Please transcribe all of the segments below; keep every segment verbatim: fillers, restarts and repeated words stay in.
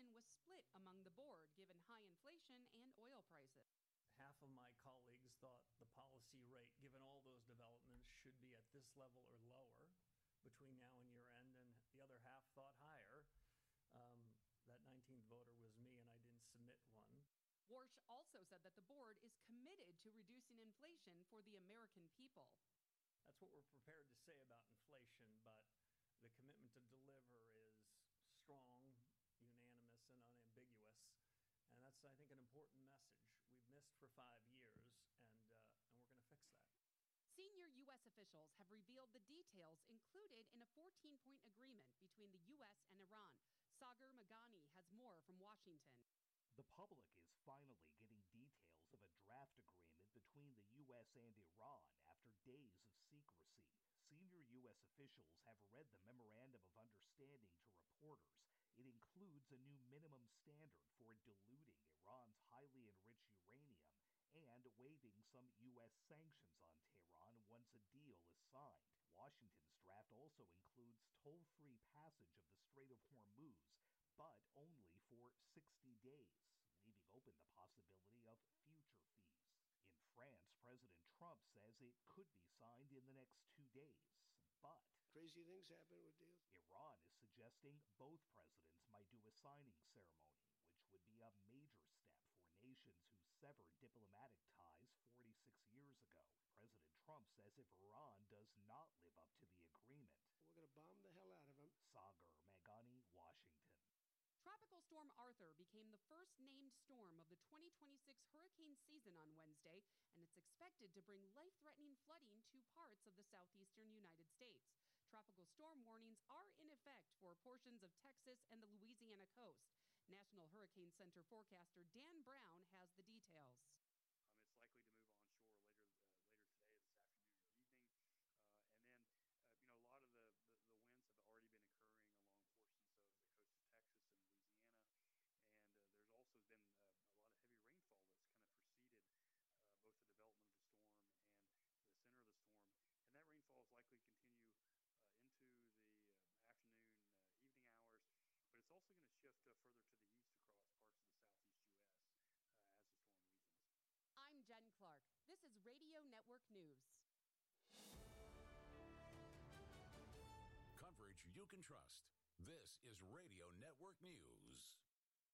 opinion was split among the board given high inflation and oil prices. Half of my colleagues thought the policy rate, given all those developments, should be at this level or lower between now and year end, and the other half thought higher. Um, that nineteenth voter was me, and I didn't submit one. Warsh also said that the board is committed to reducing inflation for the American people. That's what we're prepared to say about inflation, but the commitment to deliver is strong, unanimous, and unambiguous. And that's, I think, an important message. We've missed for five years, and, uh, and we're going to fix that. Senior U S officials have revealed the details included in a fourteen-point agreement between the U S and Iran. Sagar Meghani has more from Washington. The public is finally getting details of a draft agreement between the U S and Iran after days of secrecy. Senior U S officials have read the Memorandum of Understanding to reporters. It includes a new minimum standard for diluting Iran's highly enriched uranium and waiving some U S sanctions on Tehran once a deal is signed. Washington's draft also includes toll-free passage of the Strait of Hormuz, but only for sixty days, leaving open the possibility of future fees. In France, President Trump says it could be signed in the next two days, but crazy things happen with deals. Iran is suggesting both presidents might do a signing ceremony, which would be a major step for nations who severed diplomatic ties forty-six years ago. President Trump says if Iran does not live up to the agreement, we're going to bomb the hell out of them. Sagar Meghani, Washington. Tropical Storm Arthur became the first named storm of the twenty twenty-six hurricane season on Wednesday, and it's expected to bring life-threatening flooding to parts of the southeastern United States. Tropical storm warnings are in effect for portions of Texas and the Louisiana coast. National Hurricane Center forecaster Dan Brown has the details. Um, it's likely to move onshore later uh, later today, this afternoon or evening, uh, and then uh, you know a lot of the, the, the winds have already been occurring along portions of the coast of Texas and Louisiana, and uh, there's also been uh, a lot of heavy rainfall that's kind of preceded uh, both the development of the storm and the center of the storm, and that rainfall is likely to continue uh, into the uh, afternoon, uh, evening hours, but it's also going to shift uh, further to the east across parts of the southeast U S uh, as the storm weakens. I'm Jen Clark. This is Radio Network News. Coverage you can trust. This is Radio Network News.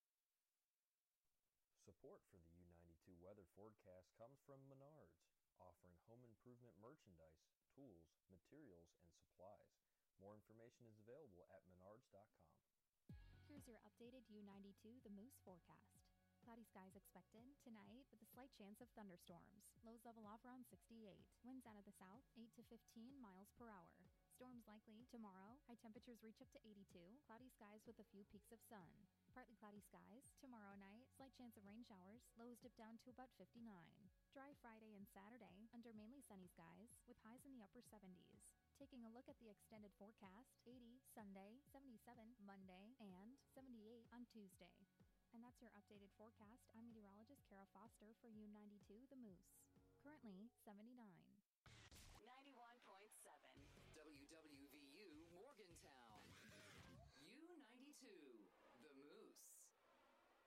Support for the U ninety-two weather forecast comes from Menards, offering home improvement merchandise, tools, materials, and supplies. More information is available at menards dot com. Here's your updated U ninety-two The Moose forecast. Cloudy skies expected tonight with a slight chance of thunderstorms. Lows level off around sixty-eight. Winds out of the south, eight to fifteen miles per hour. Storms likely tomorrow. High temperatures reach up to eighty-two. Cloudy skies with a few peaks of sun. Partly cloudy skies. Tomorrow night, slight chance of rain showers. Lows dip down to about fifty-nine. Dry Friday and Saturday under mainly sunny skies with highs in the upper seventies. Taking a look at the extended forecast, eighty Sunday, seventy-seven Monday, and seventy-eight on Tuesday. And that's your updated forecast. I'm meteorologist Kara Foster for U ninety-two The Moose. Currently seventy-nine. ninety-one point seven W W V U Morgantown. U ninety-two.